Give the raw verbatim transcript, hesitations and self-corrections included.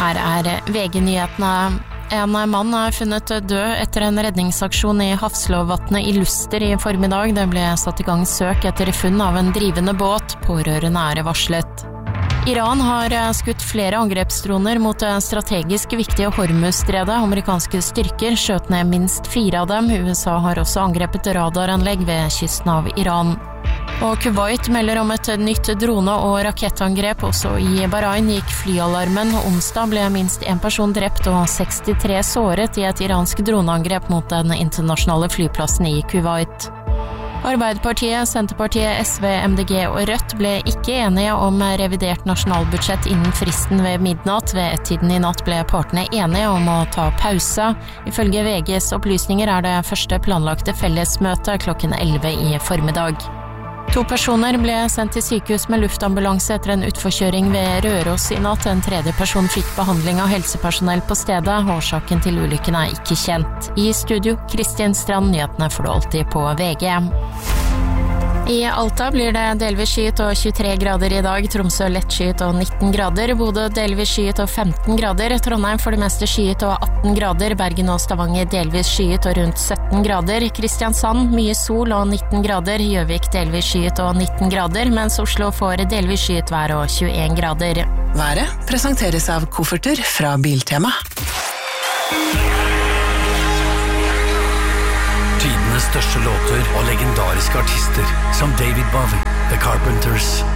Her er V G-nyhetene. En mann er funnet død etter en redningsaksjon i Hafslåvatnet i Luster i formiddag. Det ble satt i gang søk etter funn av en drivende båt. Pårørende er varslet. Iran har skutt flere angrepsdroner mot det strategisk viktige Hormuzstredet. Amerikanske styrker skjøt ned minst fire av dem. U S A har også angrepet radaranlegg ved kysten av Iran. Og Kuwait melder om et nytt drone- og rakettangrep. Også i Bahrain gikk flyalarmen. Onsdag ble minst en person drept og sekstitre såret i et iransk droneangrep mot den internasjonale flyplassen i Kuwait. Arbeiderpartiet, Senterpartiet, S V, M D G og Rødt ble ikke enige om revidert nasjonalbudsjett innen fristen ved midnatt. Ved ett-tiden i natt ble partene enige om å ta pause. Ifølge V G's opplysninger er det første planlagte fellesmøte klokken elleve i formiddag. To personer ble sendt til sykehus med luftambulanse etter en utforkjøring ved Røros i natt. En tredje person fikk behandling av helsepersonell på stedet. Årsaken til ulykken er ikke kjent. I studio, Kristin Strand, nyhetene får du alltid på V G. I Alta blir det delvis skyet og tjuetre grader i dag, Tromsø lettskyet og nitten grader, Bodø delvis skyet og femten grader, Trondheim for det meste skyet og atten grader, Bergen og Stavanger delvis skyet og rundt sytten grader, Kristiansand mye sol og nitten grader, Gjøvik delvis skyet og nitten grader, mens Oslo får delvis skyet vær og tjueen grader. Været presenteres av kofferter fra Biltema. Tidenes største låter og legendariske artister som David Bowie, The Carpenters,